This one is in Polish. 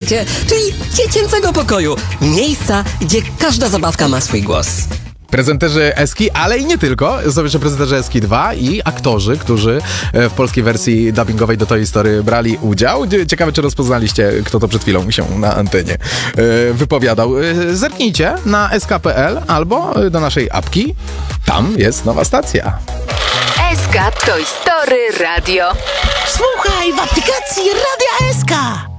świecie, czyli dziecięcego pokoju. Miejsca, gdzie każda zabawka ma swój głos. Prezenterzy Eski, ale i nie tylko. Są jeszcze prezenterzy Eski 2 i aktorzy, którzy w polskiej wersji dubbingowej do Toy Story brali udział. Ciekawe, czy rozpoznaliście, kto to przed chwilą się na antenie wypowiadał. Zerknijcie na sk.pl albo do naszej apki. Tam jest nowa stacja. SK Toy Story Radio. Słuchaj w aplikacji Radia SK.